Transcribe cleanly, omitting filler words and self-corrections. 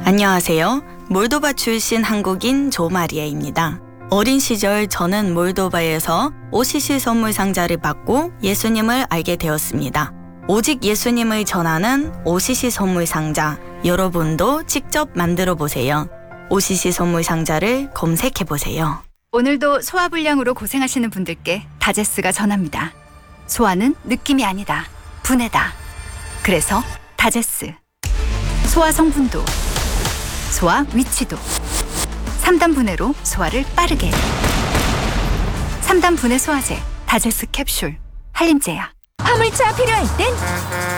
안녕하세요. 몰도바 출신 한국인 조마리아입니다. 어린 시절 저는 몰도바에서 OCC 선물 상자를 받고 예수님을 알게 되었습니다. 오직 예수님을 전하는 OCC 선물 상자, 여러분도 직접 만들어 보세요. OCC 선물 상자를 검색해 보세요. 오늘도 소화불량으로 고생하시는 분들께 다제스가 전합니다. 소화는 느낌이 아니다. 분해다. 그래서 다제스. 소화 성분도, 소화 위치도, 3단 분해로 소화를 빠르게. 3단 분해 소화제 다제스 캡슐 한림제약. 화물차 필요할 땐